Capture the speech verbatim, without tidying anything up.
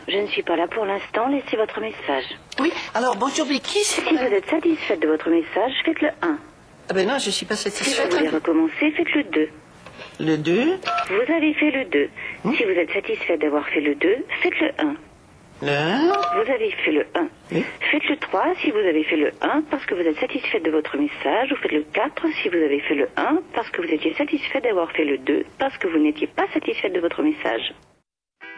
Je ne suis pas là pour l'instant, laissez votre message. Oui, alors bonjour Vicky, c'est... Si vous êtes satisfaite de votre message, faites le un. Ah ben non, je suis pas Si satisfaite. vous voulez recommencer, faites le deux. Le deux. Vous avez fait le deux. Hmm? Si vous êtes satisfaite d'avoir fait le deux, faites le un. Le un. Vous avez fait le un. Oui. Faites le trois si vous avez fait le un parce que vous êtes satisfaite de votre message. Ou faites le quatre si vous avez fait le un parce que vous étiez satisfaite d'avoir fait le deux parce que vous n'étiez pas satisfaite de votre message.